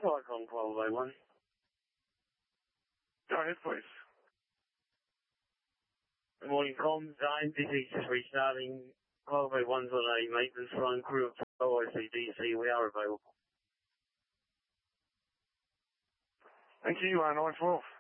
Icon 1201. Go ahead, please. Good morning, comms. This is just restarting. 1201's on a maintenance run, crew of 12 ICDC. We are available. Thank you, 912.